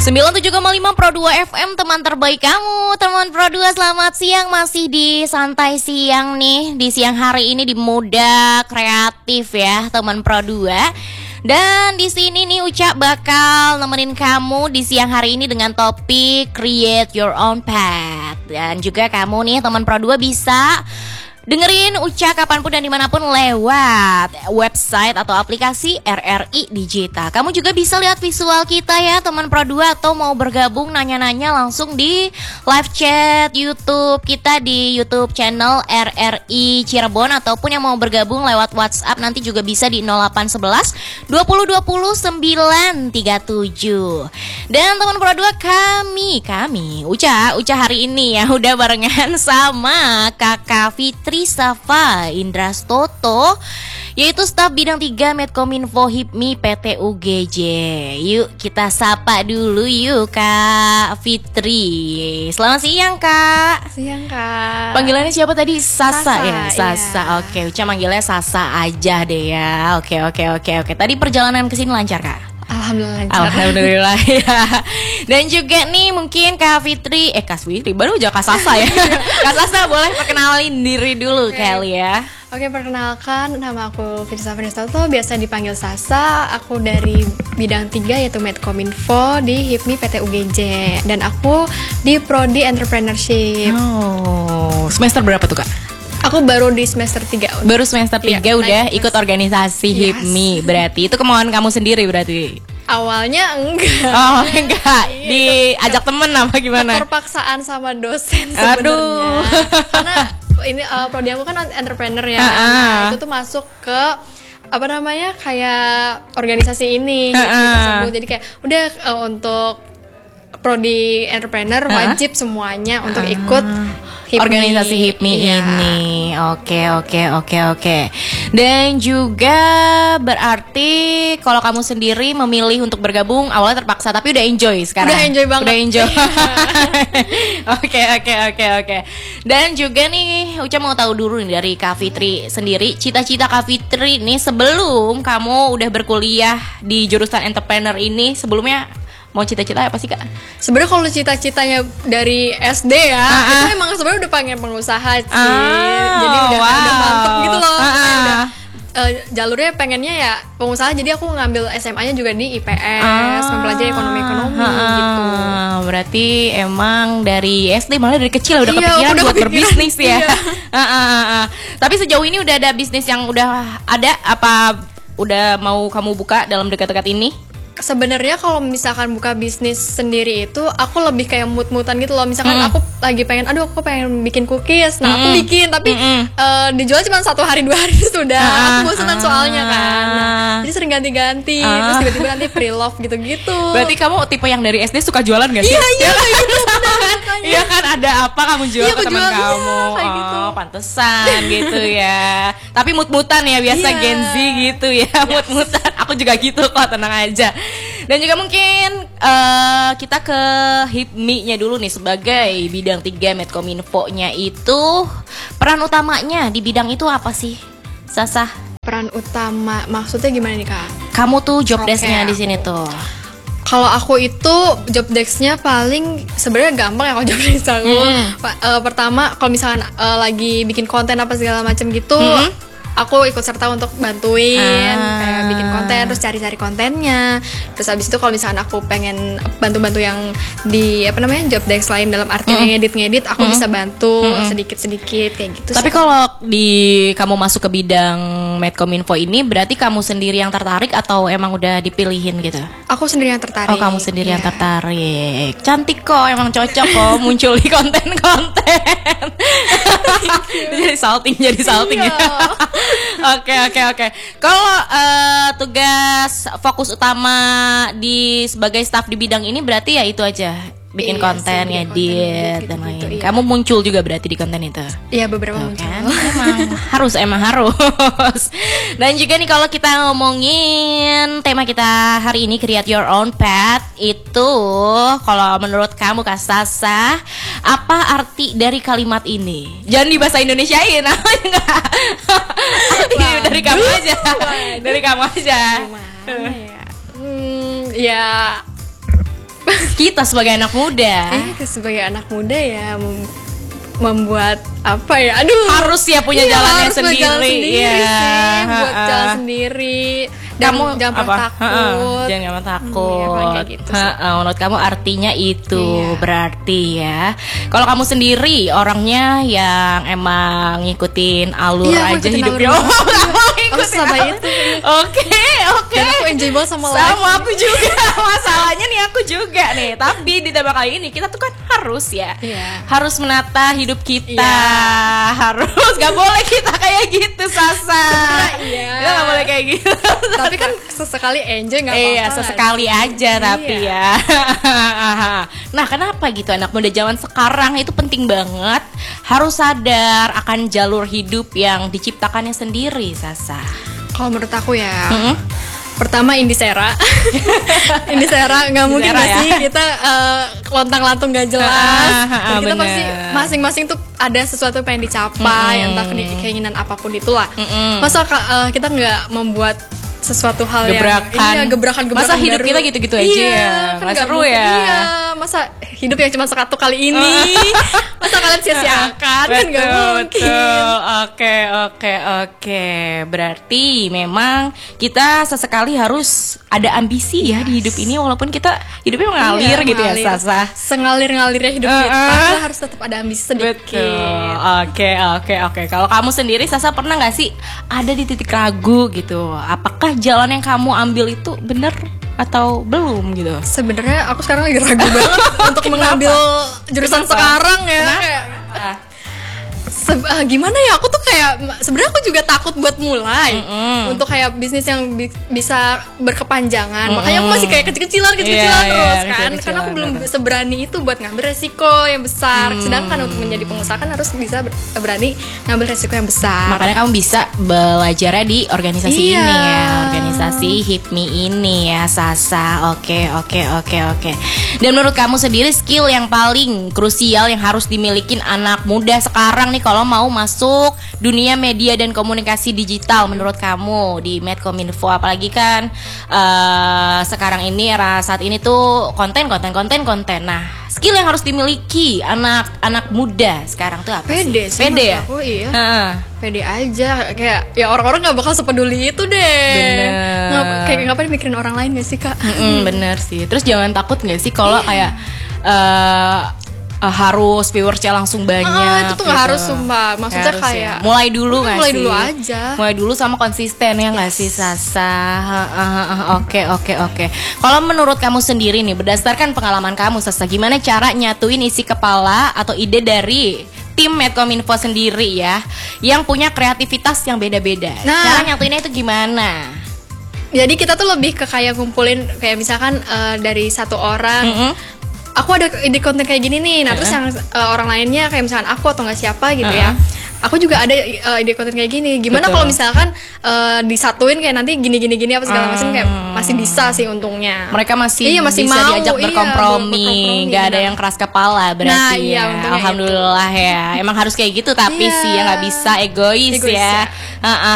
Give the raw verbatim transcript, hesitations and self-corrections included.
sembilan puluh tujuh koma lima Pro dua F M, teman terbaik kamu. Teman Pro dua, selamat siang. Masih di santai siang nih, di siang hari ini di Muda Kreatif ya, teman Pro dua. Dan di sini nih Uca bakal nemenin kamu di siang hari ini dengan topik Create Your Own Path. Dan juga kamu nih teman Pro dua bisa dengerin Uca kapanpun dan dimanapun lewat website atau aplikasi R R I Digital. Kamu juga bisa lihat visual kita ya teman Pro dua, atau mau bergabung nanya-nanya langsung di live chat YouTube kita di YouTube channel R R I Cirebon, ataupun yang mau bergabung lewat WhatsApp nanti juga bisa di nol delapan satu satu dua nol dua nol sembilan tiga tujuh. Dan teman Pro dua, kami kami Uca Uca hari ini ya udah barengan sama Kakak Fitri Safa Indra Stoto, yaitu staf bidang tiga Medcominfo Hipmi P T U G J. Yuk kita sapa dulu yuk Kak Fitri. Selamat siang Kak. Siang Kak. Panggilannya siapa tadi? Sasa, Sasa ya? Sasa, iya. Oke, Uca manggilnya Sasa aja deh ya. Oke, oke, oke, oke. Tadi perjalanan ke sini lancar Kak? Alhamdulillah lancar. Alhamdulillah ya. Dan juga nih mungkin Kak Fitri, eh Kak Fitri baru aja Kak Sasa ya. Kak Sasa boleh perkenalin diri dulu okay. kali ya. Oke, perkenalkan nama aku Fitri Safa Indra Stoto, biasa dipanggil Sasa. Aku dari bidang tiga yaitu Medcominfo di Hipmi P T U G J, dan aku di Prodi Entrepreneurship. Oh, semester berapa tuh Kak? Aku baru di semester tiga. Baru semester tiga ya, udah ikut organisasi yes. Hipmi. Berarti itu kemauan kamu sendiri berarti? Awalnya enggak. Oh enggak, diajak temen apa gimana? Terpaksaan sama dosen sebenarnya. Karena ini uh, prodi aku kan entrepreneur ya. Uh-uh. Nah, itu tuh masuk ke apa namanya kayak organisasi ini. Uh-uh. Gitu. Jadi kayak udah uh, untuk prodi entrepreneur wajib uh-huh. semuanya untuk uh-huh. ikut Hipmi. Organisasi Hipmi iya. ini. Oke, oke, oke, oke. Dan juga berarti kalau kamu sendiri memilih untuk bergabung awalnya terpaksa, tapi udah enjoy sekarang. Udah enjoy banget. Udah enjoy. Oke, oke, oke, oke. Dan juga nih Uca mau tahu dulu nih dari Kak Fitri sendiri, cita-cita Kak Fitri nih sebelum kamu udah berkuliah di jurusan entrepreneur ini, sebelumnya mau cita-cita apa sih Kak? Sebenarnya kalau cita-citanya dari S D ya, ah, itu ah. emang sebenarnya udah pengen pengusaha sih. Ah, jadi udah, wow. udah mantep gitu loh. Ah, udah, uh, jalurnya pengennya ya pengusaha. Jadi aku ngambil S M A-nya juga di I P S, ah, mempelajari ekonomi-ekonomi ah, gitu. Berarti emang dari S D, malah dari kecil udah iya, kepikiran udah buat kepikiran, berbisnis ya. Iya. ah, ah, ah, ah. Tapi sejauh ini udah ada bisnis yang udah ada apa udah mau kamu buka dalam dekat-dekat ini? Sebenarnya kalau misalkan buka bisnis sendiri itu aku lebih kayak mut-mutan gitu loh. Misalkan mm. aku lagi pengen, aduh aku pengen bikin cookies, nah mm. aku bikin tapi mm. uh, dijual cuma satu hari dua hari sudah. Ah, aku bosan ah, soalnya kan. Nah, jadi sering ganti-ganti, ah. terus tiba-tiba nanti pre-love gitu-gitu. Berarti kamu tipe yang dari S D suka jualan gak sih? Iya iya gitu. Iya kan, ada apa kamu jual iya, ke teman jual, kamu? Iya, kayak oh, gitu. Pantesan gitu ya. Tapi mut-mutan ya, biasa yeah. Gen Z gitu ya, yes. Mut-mutan. Aku juga gitu kok, tenang aja. Dan juga mungkin uh, kita ke Hipmi-nya dulu nih, sebagai bidang tiga Medcominfo-nya itu peran utamanya di bidang itu apa sih, Sasa? Peran utama maksudnya gimana nih Kak? Kamu tuh job okay. desk-nya di sini tuh. Kalau aku itu job desk-nya paling sebenarnya gampang ya kalau job desk aku. Mm. Uh, pertama kalau misalkan uh, lagi bikin konten apa segala macam gitu, mm-hmm. aku ikut serta untuk bantuin ah. kayak bikin konten, terus cari-cari kontennya. Terus habis itu kalau misalkan aku pengen bantu-bantu yang di apa namanya job desk lain dalam artinya mm. ngedit-ngedit, aku mm. bisa bantu mm. sedikit-sedikit kayak gitu. Tapi kalau di kamu masuk ke bidang Medcominfo ini, berarti kamu sendiri yang tertarik atau emang udah dipilihin gitu? Aku sendiri yang tertarik. Oh, kamu sendiri yeah. yang tertarik. Cantik kok, emang cocok kok muncul di konten-konten. Jadi salting, jadi salting ya. Oke oke oke. Kalau uh, tugas fokus utama di sebagai staf di bidang ini berarti ya itu aja, bikin iya, konten, ngedit dan lain. Gitu, iya. Kamu muncul juga berarti di konten itu? Iya, beberapa muncul. Kan? Emang harus, emang harus. Dan juga nih kalau kita ngomongin tema kita hari ini Create Your Own Path, itu kalau menurut kamu Kak Sasa, apa arti dari kalimat ini? Jangan di bahasa Indonesiain, enggak. Dari kamu aja. Dari kamu aja. Gimana ya? Hmm, ya kita sebagai anak muda? Eh, sebagai anak muda ya mem- membuat apa ya? Aduh, Harus ya punya iya, jalannya harus punya sendiri. jalan sendiri Iya. sih, buat Ha-ha. jalan sendiri. Dan Kamu jangan pernah apa? takut. Ha-ha. Jangan pernah takut. Iya, paling kayak gitu sih. Ha-ha. Menurut kamu artinya itu Iya. berarti ya. Kalau kamu sendiri orangnya yang emang ngikutin alur Iya, aku aja ikutin hidupnya. alur Oh, kamu Aku ngikutin sama alur. itu. Oke, oke. Dan aku enjoy banget sama life. Sama aku juga. Masalahnya nih aku juga nih. Tapi di tema kali ini kita tuh kan harus ya. Iya. Harus menata hidup kita. Iya. Harus gak boleh kita kayak gitu, Sasa. Iya. Kita gak boleh kayak gitu. Tapi kan sesekali enjoy nggak apa-apa. Iya, sesekali aja tapi Iya. ya. Nah, kenapa gitu anak muda zaman sekarang itu penting banget harus sadar akan jalur hidup yang diciptakannya sendiri, Sasa. Kalau menurut aku ya, Mm-mm. pertama Indisera. Indisera nggak mungkin Indisera nggak ya. sih kita eh, lontang-lantung nggak jelas. Ah, ah, ah, Dan kita bener. pasti masing-masing tuh ada sesuatu yang pengen dicapai, Mm-mm. entah ke- keinginan apapun itulah. Mm-mm. Masa ka- eh, kita nggak membuat sesuatu hal Gebrakan. yang iya gebrakan gebrakan Masa hidup baru. kita gitu-gitu aja Iya, ya? kan Nggak nggak seru mungkin. ya? Iya, masa hidup yang cuma satu kali ini, masa kalian sia-siakan kan nggak Betul, mungkin. betul. Oke, oke, oke. Berarti memang kita sesekali harus ada ambisi ya di hidup ini walaupun kita hidupnya mengalir Iya, gitu ya, mengalir. Sasa. Sengalir-ngalirnya hidup Uh-uh. kita, kita harus tetap ada ambisi sedikit. Betul. Oke, oke, oke. Kalau kamu sendiri, Sasa, pernah nggak sih ada di titik ragu gitu? Apakah jalan yang kamu ambil itu bener atau belum gitu? Sebenarnya aku sekarang lagi ragu banget untuk mengambil jurusan Kenapa? sekarang ya. Kenapa? Kayak, Ah. se- ah, gimana ya? Aku tuh kayak sebenarnya aku juga takut buat mulai Mm-mm. untuk kayak bisnis yang bi- bisa berkepanjangan. Mm-mm. Makanya aku masih kayak kecil-kecilan, kecil-kecilan Iya, terus iya, kan. kecil-kecilan, Karena aku belum betul. seberani itu buat ngambil resiko yang besar. Hmm. Sedangkan untuk menjadi pengusaha kan harus bisa ber- berani ngambil resiko yang besar. Makanya kamu bisa belajarnya di organisasi Iya. ini ya, organisasi HIPMI ini ya, Sasa. Oke, oke, oke, oke. Dan menurut kamu sendiri skill yang paling krusial yang harus dimiliki anak muda sekarang nih kalau mau masuk dunia media dan komunikasi digital menurut kamu di Medcominfo, apalagi kan eh, sekarang ini era saat ini tuh konten, konten, konten, konten. Nah, skill yang harus dimiliki anak-anak muda sekarang tuh apa Pede sih? sih Pede menurut ya? aku, iya. Heeh. Pede aja, kayak ya orang-orang nggak bakal sepeduli itu deh. Bener. Ngap- kayak ngapain mikirin orang lain gak sih kak? Mm-mm, bener sih. Terus jangan takut nggak sih kalau kayak eh, eh, harus viewersnya langsung banyak. Ah, itu tuh nggak gitu. harus sumpah. Maksudnya Harus kayak ya. mulai dulu nggak mulai sih? dulu aja. Mulai dulu sama konsisten ya nggak sih, Sasa? Ha, ha, ha, ha. Oke, oke, oke. Kalau menurut kamu sendiri nih, berdasarkan pengalaman kamu, Sasa, gimana cara nyatuin isi kepala atau ide dari tim Medcominfo sendiri ya, yang punya kreativitas yang beda-beda? Nah. Cara nyatuinnya itu gimana? Jadi kita tuh lebih ke kayak ngumpulin kayak misalkan eh, dari satu orang. Mm-mm. Aku ada ide konten kayak gini nih. Nah, terus yang eh, orang lainnya kayak misalkan aku atau nggak siapa gitu ya. Aku juga ada eh, ide konten kayak gini. Gimana Betul. kalau misalkan eh, disatuin kayak nanti gini gini gini apa segala macam kayak Hmm. masih bisa sih untungnya. Mereka masih, Iya, masih bisa mau, diajak iya, berkompromi, berkompromi, nggak ada benar. yang keras kepala berarti Nah, iya, ya. untungnya Alhamdulillah ya. Emang harus kayak gitu tapi Iya. sih ya nggak bisa egois, Egois ya. ya. Ah, ah,